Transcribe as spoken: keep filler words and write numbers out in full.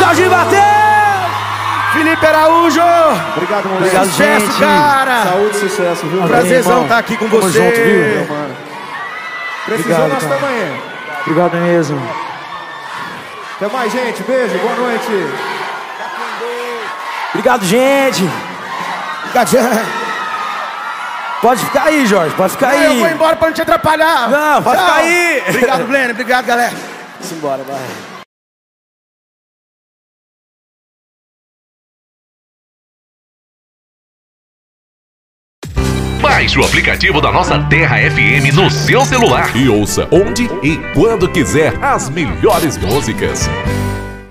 Jorginho bateu! Felipe Araújo! Obrigado, moleque. Obrigado, Sucesso, gente. cara! Saúde e sucesso, viu? Prazerzão estar aqui com Tamo você. junto, viu? Meu mano. Precisou, Obrigado, nós cara. estamos aí. Obrigado mesmo. Até mais, gente. Beijo, boa noite. Obrigado, gente. Obrigado, gente. Pode ficar aí, Jorge, pode ficar aí. Eu vou embora pra não te atrapalhar. Não, pode Tchau. ficar aí. Obrigado, Blênio. Obrigado, galera. Simbora, vai. Baixe o aplicativo da Nossa Terra F M no seu celular e ouça onde e quando quiser as melhores músicas.